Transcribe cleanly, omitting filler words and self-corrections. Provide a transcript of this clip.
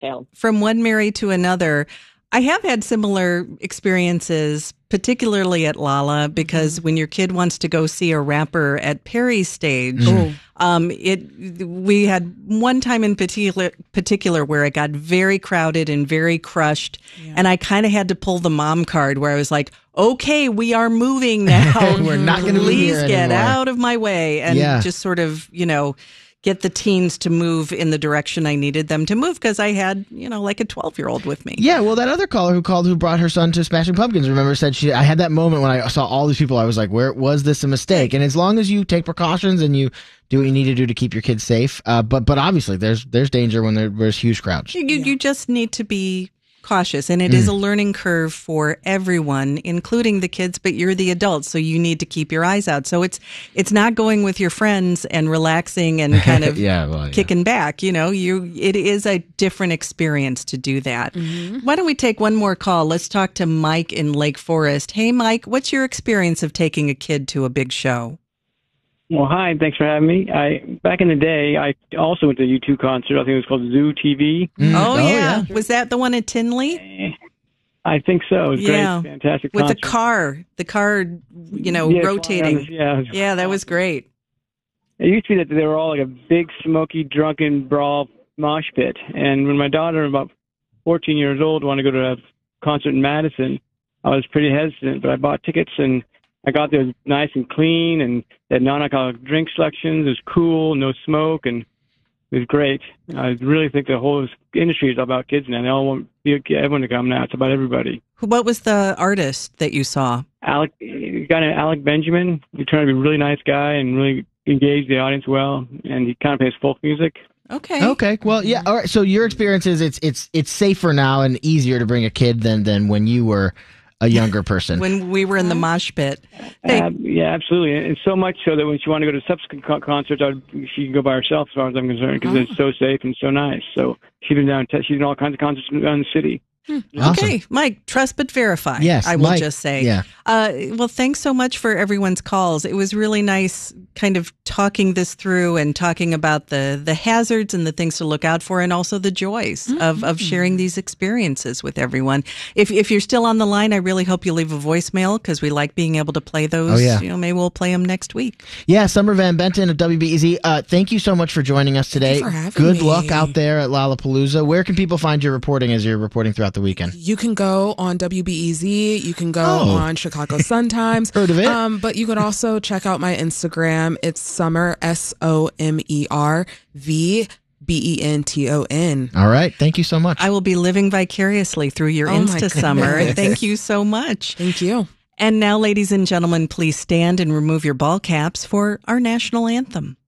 from one Mary to another, I have had similar experiences, particularly at Lala, because when your kid wants to go see a rapper at Perry's stage, we had one time in particular where it got very crowded and very crushed, and I kind of had to pull the mom card where I was like, okay, we are moving now. We're not going to be here Please get anymore. out of my way, and just sort of, get the teens to move in the direction I needed them to move, because I had, like a 12-year-old with me. Yeah, well, that other caller who called who brought her son to Smashing Pumpkins, remember, said I had that moment when I saw all these people, I was like, where was this a mistake? And as long as you take precautions and you do what you need to do to keep your kids safe, but obviously there's danger when there's huge crowds. You just need to be cautious, and it is a learning curve for everyone, including the kids, but you're the adults, so you need to keep your eyes out. So it's not going with your friends and relaxing and kind of kicking back. It is a different experience to do that. Why don't we take one more call? Let's talk to Mike in Lake Forest. Hey, Mike, what's your experience of taking a kid to a big show? Well, hi. Thanks for having me. Back in the day, I also went to a U2 concert. I think it was called Zoo TV. Oh, yeah. Was that the one at Tinley? I think so. It was great. Fantastic with concert. the car, rotating. Yeah, that was great. It used to be that they were all like a big, smoky, drunken brawl mosh pit. And when my daughter, about 14 years old, wanted to go to a concert in Madison, I was pretty hesitant, but I bought tickets and I got there nice and clean, and they had non-alcoholic drink selections. It was cool, no smoke, and it was great. I really think the whole industry is about kids now. They all want everyone to come now. It's about everybody. What was the artist that you saw? A guy named Alec Benjamin. He turned out to be a really nice guy and really engaged the audience well, and he kind of plays folk music. Okay. Well, yeah. All right. So your experience is it's safer now and easier to bring a kid than when you were a younger person. When we were in the mosh pit. Yeah, absolutely. And so much so that when she wanted to go to subsequent concerts, she can go by herself as far as I'm concerned, because it's so safe and so nice. So she's been she's been all kinds of concerts around the city. Awesome. Okay, Mike, trust but verify. Yes, I will Mike, just say. Yeah. Well, thanks so much for everyone's calls. It was really nice kind of talking this through and talking about the hazards and the things to look out for, and also the joys of sharing these experiences with everyone. If you're still on the line, I really hope you leave a voicemail, because we like being able to play those. Oh, yeah. Maybe we'll play them next week. Yeah, Summer Van Benton of WBEZ. Thank you so much for joining us today. Thank you for having Good me. luck out there at Lollapalooza. Where can people find your reporting as you're reporting throughout the weekend? You can go on WBEZ. You can go on Chicago Sun-Times. Heard of it. But you can also check out my Instagram. It's Summer, SOMER VBENTON. All right. Thank you so much. I will be living vicariously through your Insta Summer. Thank you so much. Thank you. And now, ladies and gentlemen, please stand and remove your ball caps for our national anthem.